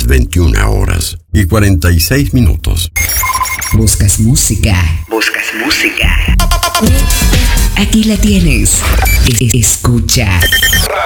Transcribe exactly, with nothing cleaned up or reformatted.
veintiuna horas y cuarenta y seis minutos. ¿Buscas música? ¿Buscas música? Aquí la tienes. Escucha.